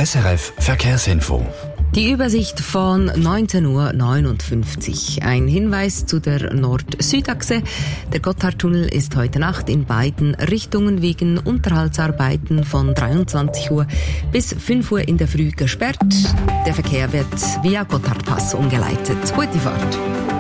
SRF Verkehrsinfo. Die Übersicht von 19:59 Uhr. Ein Hinweis zu der Nord-Süd-Achse. Der Gotthardtunnel ist heute Nacht in beiden Richtungen wegen Unterhaltsarbeiten von 23 Uhr bis 5 Uhr in der Früh gesperrt. Der Verkehr wird via Gotthardpass umgeleitet. Gute Fahrt.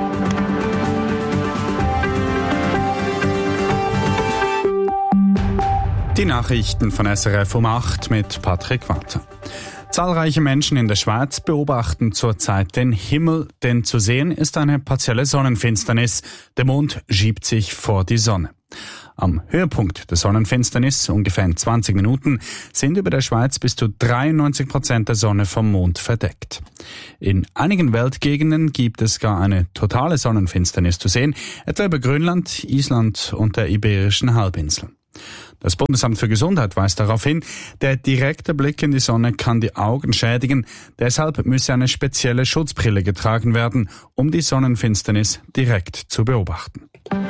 Die Nachrichten von SRF um 8 mit Patrick Walter. Zahlreiche Menschen in der Schweiz beobachten zurzeit den Himmel, denn zu sehen ist eine partielle Sonnenfinsternis. Der Mond schiebt sich vor die Sonne. Am Höhepunkt der Sonnenfinsternis, ungefähr in 20 Minuten, sind über der Schweiz bis zu 93% der Sonne vom Mond verdeckt. In einigen Weltgegenden gibt es gar eine totale Sonnenfinsternis zu sehen, etwa über Grönland, Island und der Iberischen Halbinsel. Das Bundesamt für Gesundheit weist darauf hin, der direkte Blick in die Sonne kann die Augen schädigen, deshalb müsse eine spezielle Schutzbrille getragen werden, um die Sonnenfinsternis direkt zu beobachten.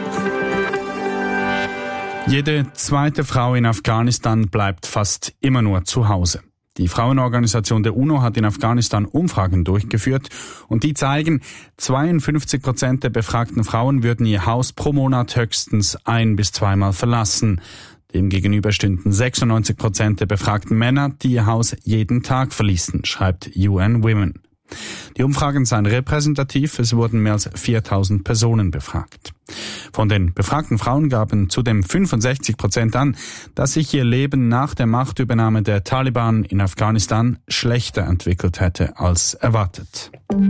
Jede zweite Frau in Afghanistan bleibt fast immer nur zu Hause. Die Frauenorganisation der UNO hat in Afghanistan Umfragen durchgeführt und die zeigen, 52% der befragten Frauen würden ihr Haus pro Monat höchstens 1- bis 2-mal verlassen. Demgegenüber stünden 96% der befragten Männer, die ihr Haus jeden Tag verließen, schreibt UN Women. Die Umfragen seien repräsentativ, es wurden mehr als 4000 Personen befragt. Von den befragten Frauen gaben zudem 65% an, dass sich ihr Leben nach der Machtübernahme der Taliban in Afghanistan schlechter entwickelt hätte als erwartet.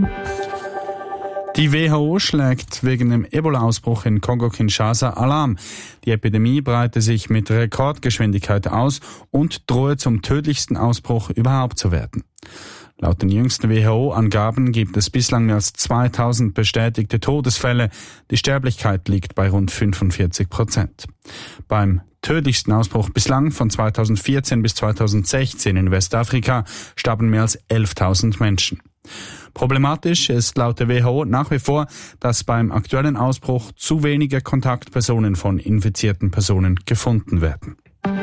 Die WHO schlägt wegen dem Ebola-Ausbruch in Kongo-Kinshasa Alarm. Die Epidemie breite sich mit Rekordgeschwindigkeit aus und drohe zum tödlichsten Ausbruch überhaupt zu werden. Laut den jüngsten WHO-Angaben gibt es bislang mehr als 2000 bestätigte Todesfälle. Die Sterblichkeit liegt bei rund 45%. Beim tödlichsten Ausbruch bislang von 2014 bis 2016 in Westafrika starben mehr als 11.000 Menschen. Problematisch ist laut der WHO nach wie vor, dass beim aktuellen Ausbruch zu wenige Kontaktpersonen von infizierten Personen gefunden werden.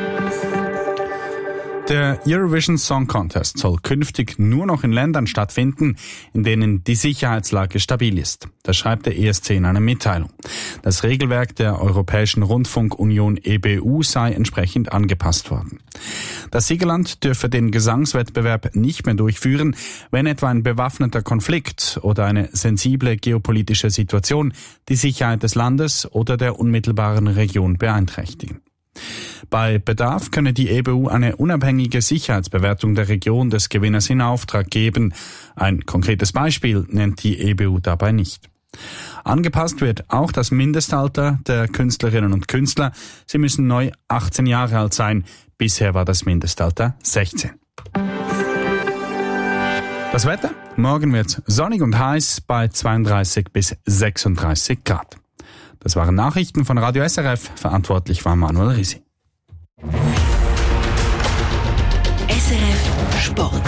Der Eurovision Song Contest soll künftig nur noch in Ländern stattfinden, in denen die Sicherheitslage stabil ist. Das schreibt der ESC in einer Mitteilung. Das Regelwerk der Europäischen Rundfunkunion EBU sei entsprechend angepasst worden. Das Siegerland dürfe den Gesangswettbewerb nicht mehr durchführen, wenn etwa ein bewaffneter Konflikt oder eine sensible geopolitische Situation die Sicherheit des Landes oder der unmittelbaren Region beeinträchtigen. Bei Bedarf könne die EBU eine unabhängige Sicherheitsbewertung der Region des Gewinners in Auftrag geben. Ein konkretes Beispiel nennt die EBU dabei nicht. Angepasst wird auch das Mindestalter der Künstlerinnen und Künstler. Sie müssen neu 18 Jahre alt sein. Bisher war das Mindestalter 16. Das Wetter? Morgen wird sonnig und heiß bei 32 bis 36 Grad. Das waren Nachrichten von Radio SRF. Verantwortlich war Manuel Risi. SRF Sport.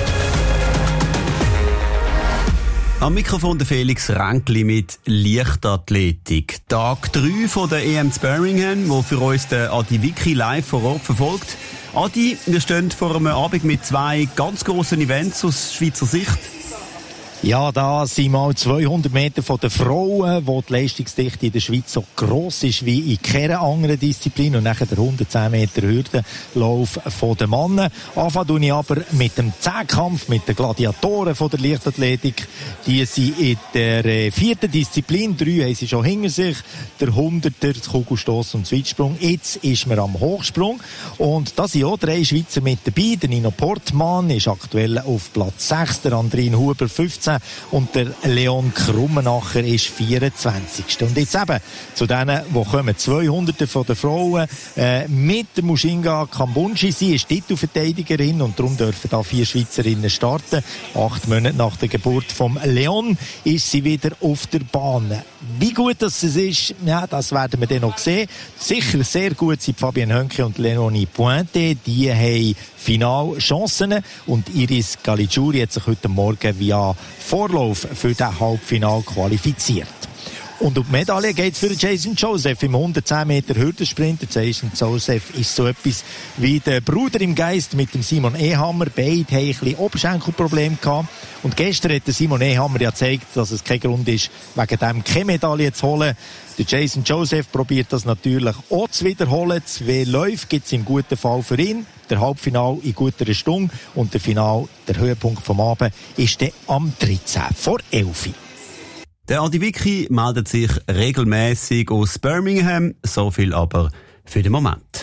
Am Mikrofon der Felix Ränkli mit Leichtathletik. Tag 3 von der EM zu Birmingham, wo für uns der Adi Wicki live vor Ort verfolgt. Adi, wir stehen vor einem Abend mit 2 ganz grossen Events aus Schweizer Sicht. Ja, da sind mal 200 Meter von den Frauen, wo die Leistungsdichte in der Schweiz so gross ist wie in keiner anderen Disziplin. Und nachher der 110 Meter Hürdenlauf von den Männern. Anfangen tue ich aber mit dem Zehnkampf, mit den Gladiatoren von der Leichtathletik. Die sind in der 4. Disziplin. 3 haben sie schon hinter sich. Der 100er, der Kugelstoss und der Weitsprung. Jetzt ist man am Hochsprung. Und da sind auch 3 Schweizer mit dabei. Der Nino Portmann ist aktuell auf Platz 6. Der Andrin Huber 15. Und der Leon Krummenacher ist 24. Und jetzt eben zu denen, die kommen, 200 von den Frauen, mit der Mushinga Kambunji. Sie ist Titelverteidigerin und darum dürfen da 4 Schweizerinnen starten. 8 Monate nach der Geburt vom Leon ist sie wieder auf der Bahn. Wie gut das ist, ja, das werden wir dann noch sehen. Sicher sehr gut sind Fabienne Hönke und Leonie Pointe. Die haben Finalchancen und Iris Caligiuri hat sich heute Morgen via Vorlauf für das Halbfinale qualifiziert. Und um die Medaille geht es für Jason Joseph im 110 Meter Hürdensprint. Jason Joseph ist so etwas wie der Bruder im Geist mit dem Simon Ehammer. Beide haben ein bisschen Oberschenkelprobleme gehabt. Und gestern hat der Simon Ehammer ja gezeigt, dass es kein Grund ist, wegen dem keine Medaille zu holen. Der Jason Joseph probiert das natürlich auch zu wiederholen. 2 Läufe gibt es im guten Fall für ihn. Der Halbfinal in guter Stunde und der Final, der Höhepunkt vom Abend, ist dann am 13 vor 11. Der Adi Vicky meldet sich regelmäßig aus Birmingham, so viel aber für den Moment.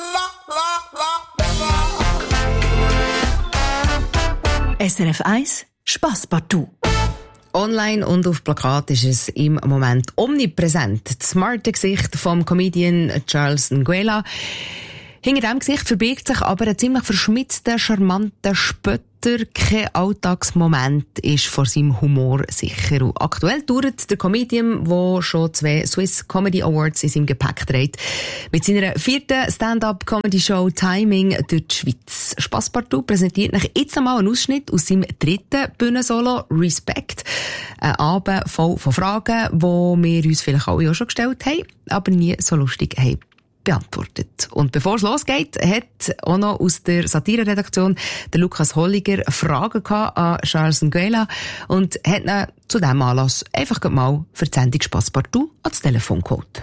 SRF 1 Spasspartout. Online und auf Plakat ist es im Moment omnipräsent. Das smarte Gesicht vom Comedian Charles Nguela. Hinter diesem Gesicht verbirgt sich aber ein ziemlich verschmitzter, charmanter Spötter. Kein Alltagsmoment ist vor seinem Humor sicher. Und aktuell touret der Comedian, der schon 2 Swiss Comedy Awards in seinem Gepäck trägt, mit seiner 4. Stand-up-Comedy-Show Timing durch die Schweiz. Spasspartout präsentiert nach jetzt einmal einen Ausschnitt aus seinem 3. Bühnensolo Respect. Ein Abend voll von Fragen, die wir uns vielleicht alle auch schon gestellt haben, aber nie so lustig haben beantwortet. Und bevor es losgeht, hat auch noch aus der Satire-Redaktion der Lukas Holliger Fragen gehabt an Charles Nguela und hat ihn zu diesem Anlass einfach mal für die Sendung Spasspartout ans Telefon geholt.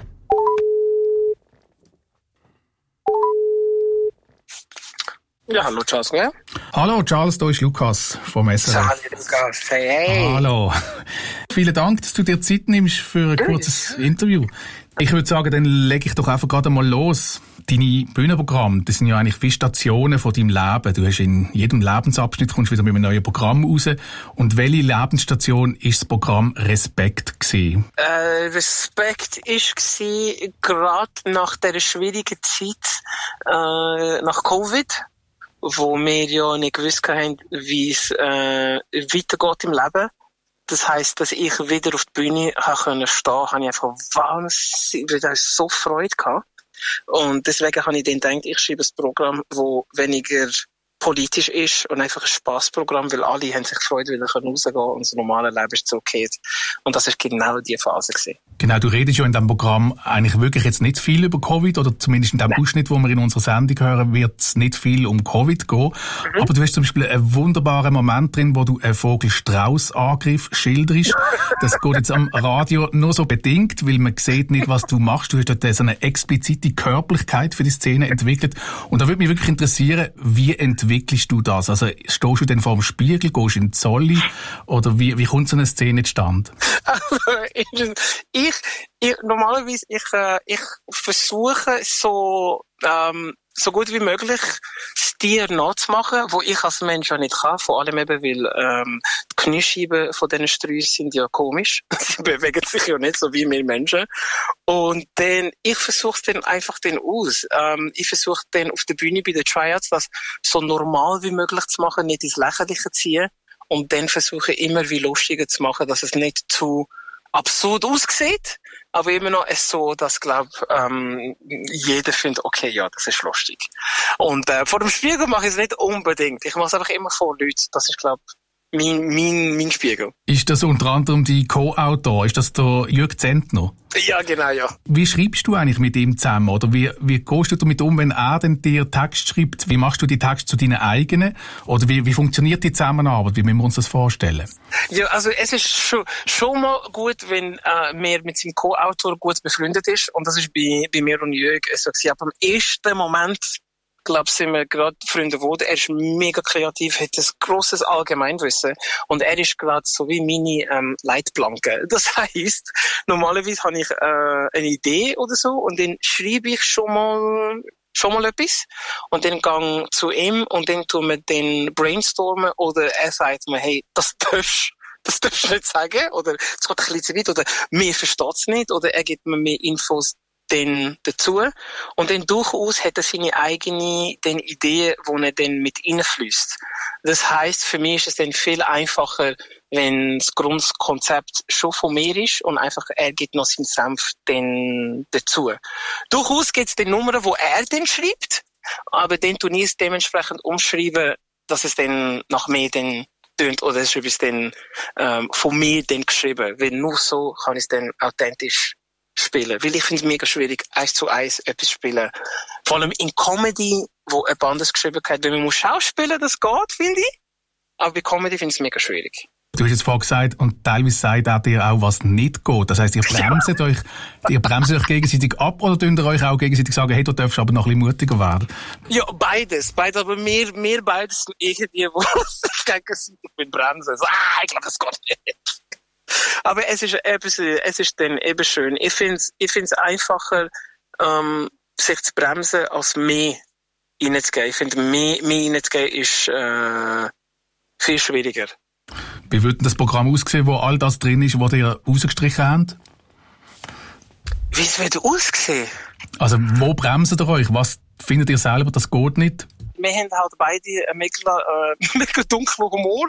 Ja, hallo Charles, ja? Hallo Charles, da ist Lukas vom SRF. Hallo Lukas, hey. Hallo. Vielen Dank, dass du dir Zeit nimmst für ein kurzes Interview. Ich würde sagen, dann lege ich doch einfach gerade mal los. Deine Bühnenprogramme, das sind ja eigentlich viele Stationen von deinem Leben. Du hast in jedem Lebensabschnitt kommst wieder mit einem neuen Programm raus. Und welche Lebensstation ist das Programm Respekt gewesen? Respekt war gerade nach dieser schwierigen Zeit, nach Covid, wo wir ja nicht gewusst haben, wie es weitergeht im Leben. Das heisst, dass ich wieder auf die Bühne stehen konnte, habe ich einfach wahnsinnig so Freude gehabt. Und deswegen habe ich dann gedacht, ich schreibe ein Programm, das weniger politisch ist und einfach ein Spassprogramm, weil alle haben sich gefreut, wieder rausgehen und das normale Leben ist zurückgekehrt. Und das war genau die Phase gewesen. Genau, du redest ja in diesem Programm eigentlich wirklich jetzt nicht viel über Covid, oder zumindest in dem Ausschnitt, wo wir in unserer Sendung hören, wird es nicht viel um Covid gehen. Aber du hast zum Beispiel einen wunderbaren Moment drin, wo du einen Vogel-Strauß-Angriff schilderst. Das geht jetzt am Radio nur so bedingt, weil man sieht nicht, was du machst. Du hast dort so eine explizite Körperlichkeit für die Szene entwickelt. Und da würde mich wirklich interessieren, wie entwickelst du das? Also stehst du denn vor dem Spiegel, gehst in die Zolli, oder wie kommt so eine Szene zustande? Normalerweise, ich versuche so gut wie möglich das Tier nachzumachen, wo ich als Mensch ja nicht kann. Vor allem eben, weil die Kniescheiben von diesen Sträußen sind ja komisch. Sie bewegen sich ja nicht so wie wir Menschen. Und dann, ich versuche es dann einfach aus. Ich versuche dann auf der Bühne bei den Tryouts das so normal wie möglich zu machen, nicht ins Lächerliche zu ziehen. Und dann versuche ich immer wie lustiger zu machen, dass es nicht zu absurd aussieht, aber immer noch so, dass, jeder findet, okay, ja, das ist lustig. Und vor dem Spiegel mache ich es nicht unbedingt. Ich mache es einfach immer vor Leuten. Das ist, mein Spiegel. Ist das unter anderem die Co-Autor? Ist das der Jürg Zentner? Ja, genau, ja. Wie schreibst du eigentlich mit ihm zusammen? Oder wie gehst du damit um, wenn er denn dir Text schreibt? Wie machst du die Texte zu deinen eigenen? Oder wie funktioniert die Zusammenarbeit? Wie müssen wir uns das vorstellen? Ja, also es ist schon mal gut, wenn man mit seinem Co-Autor gut befreundet ist. Und das ist bei mir und Jürg so gewesen. Aber im ersten Moment, sind wir gerade Freunde geworden. Er ist mega kreativ, hat ein grosses Allgemeinwissen. Und er ist gerade so wie meine Leitplanke. Das heisst, normalerweise habe ich eine Idee oder so und dann schreibe ich schon mal etwas und dann gehe zu ihm und dann tun wir den brainstormen oder er sagt mir, hey, das darfst du nicht sagen oder es geht ein bisschen zu weit oder mir versteht es nicht oder er gibt mir mehr Infos dann dazu. Und dann durchaus hat er seine eigene Idee, die er dann mit reinfließt. Das heisst, für mich ist es dann viel einfacher, wenn das Grundkonzept schon von mir ist und einfach er gibt noch seinen Senf dann dazu. Durchaus gibt es dann Nummern, wo er dann schreibt, aber dann tue ich es dementsprechend umschreiben, dass es dann nach mir dann tönt oder es ist etwas dann, von mir dann geschrieben. Weil nur so kann ich es dann authentisch spielen. Weil ich finde es mega schwierig, 1:1 etwas spielen. Vor allem in Comedy, wo jemand anderes geschrieben hat, wenn man muss schauspielen, das geht, finde ich. Aber bei Comedy finde ich es mega schwierig. Du hast jetzt vorhin gesagt, und teilweise sagt er dir auch, was nicht geht. Das heisst, ihr bremst euch gegenseitig ab, oder könnt ihr euch auch gegenseitig sagen, hey, du darfst aber noch ein bisschen mutiger werden? Ja, beides, aber mehr beides sind eher die, wo sich gegenseitig mit bremsen. So, ich glaube, das geht nicht. Aber es ist dann eben schön. Ich find's einfacher, sich zu bremsen, als mehr reinzugehen. Ich finde, mehr reinzugehen ist, viel schwieriger. Wie würde das Programm aussehen, wo all das drin ist, was ihr rausgestrichen habt? Wie es würde aussehen? Also, wo bremsen ihr euch? Was findet ihr selber, das geht nicht? Wir haben halt beide einen mega dunklen Humor.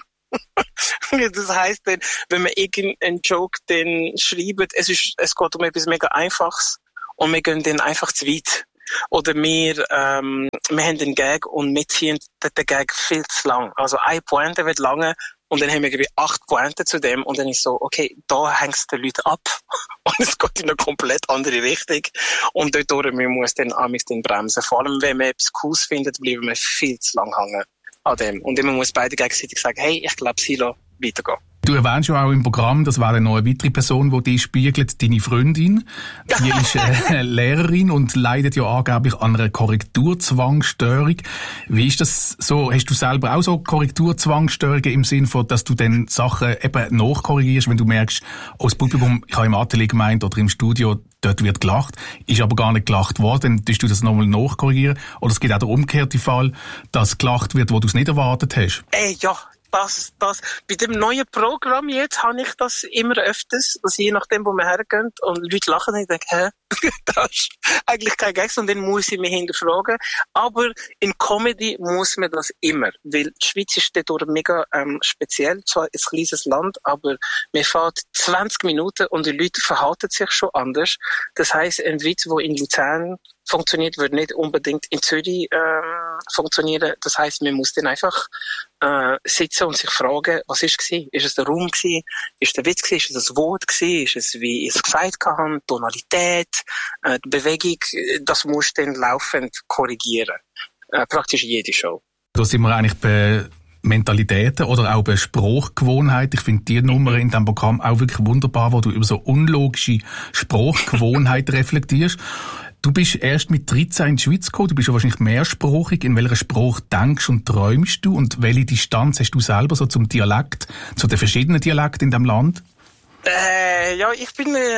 Das heisst, wenn wir irgendeinen Joke dann schreiben, es geht um etwas mega Einfaches und wir gehen dann einfach zu weit. Oder wir haben einen Gag und wir ziehen den Gag viel zu lang. Also eine Pointe wird lange und dann haben wir irgendwie 8 Pointen zu dem und dann ist so, okay, da hängst du den Leuten ab und es geht in eine komplett andere Richtung und dort man muss dann bremsen. Vor allem, wenn man etwas Cooles findet, bleiben wir viel zu lang hängen an dem. Und man muss beide gegenseitig sagen, hey, ich glaube, Silo, weitergehen. Du erwähnst ja auch im Programm, das wäre noch eine weitere Person, die dich spiegelt, deine Freundin. Die ist Lehrerin und leidet ja angeblich an einer Korrekturzwangsstörung. Wie ist das so? Hast du selber auch so Korrekturzwangsstörungen im Sinn von, dass du dann Sachen eben nachkorrigierst, wenn du merkst, oh, das Publikum, ich habe im Atelier gemeint oder im Studio, dort wird gelacht, ist aber gar nicht gelacht worden, dann tust du das nochmal nachkorrigieren? Oder es gibt auch den umgekehrten Fall, dass gelacht wird, wo du es nicht erwartet hast? Ja. Bei dem neuen Programm jetzt habe ich das immer öfters, dass je nachdem, wo wir hergehen und Leute lachen, ich denke, das ist eigentlich kein Gag, und dann muss ich mich hinterfragen. Aber in Comedy muss man das immer, weil die Schweiz ist dort mega speziell, zwar ein kleines Land, aber man fährt 20 Minuten und die Leute verhalten sich schon anders. Das heisst, ein Witz, der in Luzern funktioniert, wird nicht unbedingt in Zürich funktionieren. Das heisst, man muss dann einfach sitzen und sich fragen, was ist gewesen? Ist es der Raum gewesen? Ist der Witz gewesen? Ist es das Wort gewesen? Ist es, wie ich es gesagt habe, Tonalität, die Bewegung? Das musst du dann laufend korrigieren. Praktisch jede Show. Da sind wir eigentlich bei Mentalitäten oder auch bei Sprachgewohnheiten. Ich finde die Nummer in diesem Programm auch wirklich wunderbar, wo du über so unlogische Sprachgewohnheiten reflektierst. Du bist erst mit 13 in die Schweiz gekommen, du bist ja wahrscheinlich mehrsprachig. In welcher Sprache denkst und träumst du und welche Distanz hast du selber so zum Dialekt, zu den verschiedenen Dialekten in diesem Land? Ich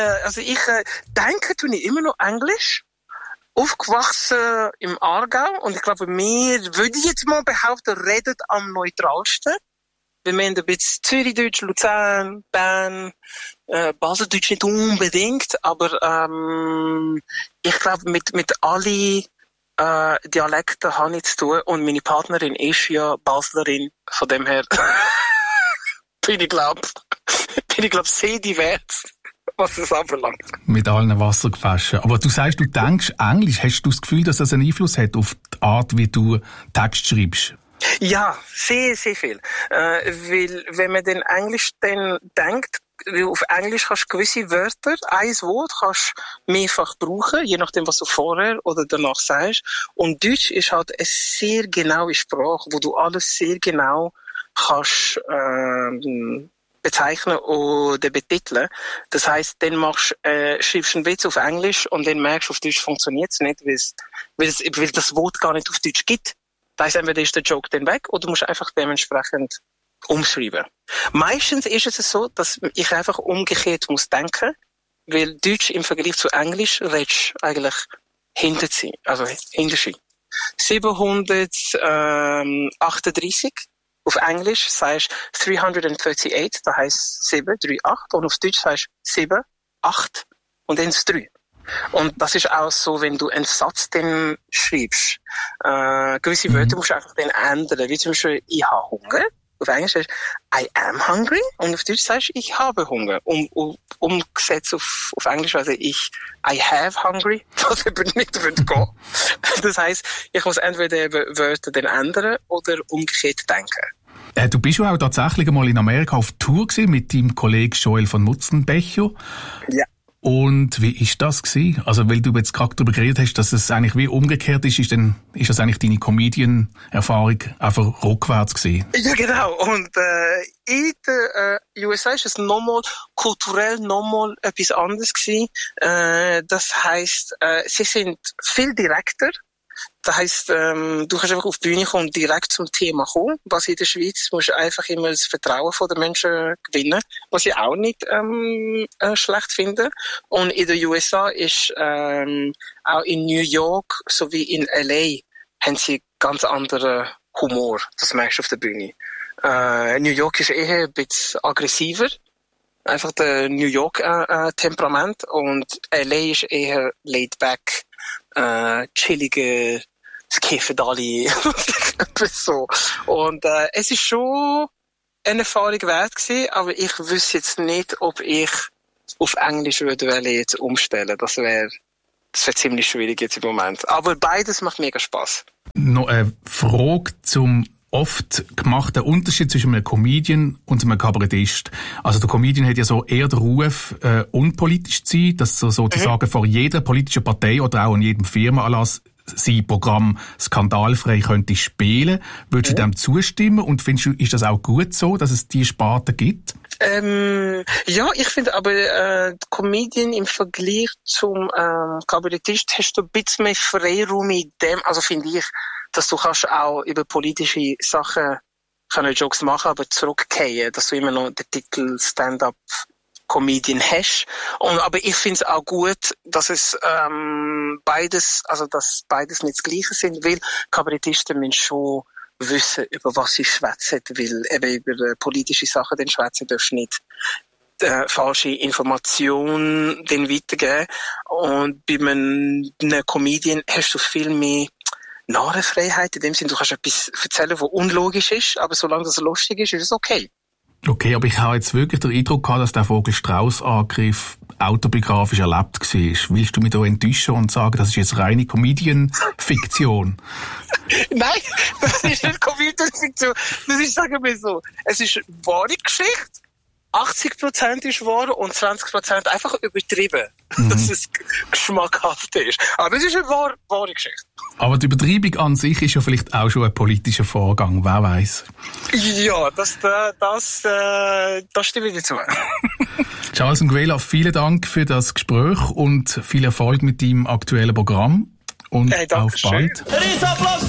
denke, tue ich immer noch Englisch. Aufgewachsen im Aargau und ich glaube, wir, würde ich jetzt mal behaupten, reden am neutralsten. Wir haben ein bisschen Zürichdeutsch, Luzern, Bern, Baseldeutsch nicht unbedingt, aber ich glaube, mit allen Dialekten habe ich zu tun und meine Partnerin ist ja Baslerin, von dem her bin ich glaube, sehr divers, was es anbelangt. Mit allen Wasser gewaschen. Aber du sagst, du denkst Englisch. Hast du das Gefühl, dass das einen Einfluss hat auf die Art, wie du Text schreibst? Ja, sehr, sehr viel. Weil, wenn man den Englisch dann denkt, auf Englisch kannst du gewisse Wörter, ein Wort kannst du mehrfach brauchen, je nachdem, was du vorher oder danach sagst. Und Deutsch ist halt eine sehr genaue Sprache, wo du alles sehr genau kannst, bezeichnen oder betiteln. Das heisst, dann schreibst du einen Witz auf Englisch und dann merkst du, auf Deutsch funktioniert es nicht, weil das Wort gar nicht auf Deutsch gibt. Das heisst, entweder ist der Joke dann weg oder du musst einfach dementsprechend umschreiben. Meistens ist es so, dass ich einfach umgekehrt muss denken, weil Deutsch im Vergleich zu Englisch redest eigentlich hinter sie. 738 auf Englisch sagst 338, das heisst 7, 3, 8 und auf Deutsch sagst 7, 8 und dann das 3. Und das ist auch so, wenn du einen Satz dann schreibst. Gewisse Wörter musst du einfach dann ändern. Wie zum Beispiel, ich habe Hunger. Auf Englisch sagst du, I am hungry. Und auf Deutsch sagst du, ich habe Hunger. Umgesetzt auf Englisch, also I have hungry. Was aber nicht wird gehen. Das heisst, ich muss entweder Wörter dann ändern oder umgekehrt denken. Du bist ja auch tatsächlich einmal in Amerika auf Tour gewesen mit deinem Kollegen Joel von Mutzenbecher. Ja. Und wie ist das gewesen? Also, weil du jetzt gerade darüber geredet hast, dass es eigentlich wie umgekehrt ist das eigentlich deine Comedian-Erfahrung einfach rückwärts gewesen? Ja, genau. Und in den USA ist es kulturell nochmal etwas anderes gewesen. Das heisst, sie sind viel direkter. Das heisst, du kannst einfach auf die Bühne kommen und direkt zum Thema kommen. Was in der Schweiz musst du einfach immer das Vertrauen der Menschen gewinnen, was ich auch nicht schlecht finde. Und in den USA ist auch in New York sowie in LA haben sie ganz anderen Humor. Das merkst du auf der Bühne. New York ist eher ein bisschen aggressiver. Einfach der New York Temperament. Und LA ist eher laid back, chillige, es kiffen alle, etwas so. Und es ist schon eine Erfahrung wert gewesen, aber ich wüsste jetzt nicht, ob ich auf Englisch würde jetzt umstellen. Das wäre ziemlich schwierig jetzt im Moment. Aber beides macht mega Spaß. Noch eine Frage zum oft gemachten Unterschied zwischen einem Comedian und einem Kabarettist. Also der Comedian hat ja so eher den Ruf, unpolitisch zu sein, dass so sozusagen vor jeder politischen Partei oder auch in jedem Firmenanlass sein Programm skandalfrei könnte spielen. Würdest du dem zustimmen und findest du, ist das auch gut so, dass es diese Sparte gibt? Ja, ich finde aber Comedian im Vergleich zum Kabarettist hast du ein bisschen mehr Freiraum in dem, also finde ich, dass du kannst auch über politische Sachen keine Jokes machen, aber zurückkehren, dass du immer noch den Titel Stand-up Comedian hast. Aber ich finde es auch gut, dass es beides nicht das Gleiche sind, weil Kabarettisten müssen schon wissen, über was sie schwätzen, weil eben über politische Sachen den schwätzen darfst du nicht falsche Informationen den weitergeben. Und bei einem Comedian hast du viel mehr Narrenfreiheit, in dem Sinne, du kannst etwas erzählen, was unlogisch ist, aber solange das lustig ist, ist es okay. Okay, aber ich habe jetzt wirklich den Eindruck gehabt, dass der Vogel-Strauss-Angriff autobiografisch erlebt war. Willst du mich da enttäuschen und sagen, das ist jetzt reine Comedian-Fiktion? Nein, das ist nicht Comedian-Fiktion. Das ist, sagen wir so, es ist wahre Geschichte. 80% ist wahr und 20% einfach übertrieben, dass es geschmackhaft ist. Aber es ist eine wahre Geschichte. Aber die Übertreibung an sich ist ja vielleicht auch schon ein politischer Vorgang, wer weiß. Ja, das stimme ich dir zu. Charles N'Guela, vielen Dank für das Gespräch und viel Erfolg mit deinem aktuellen Programm. Und auf bald.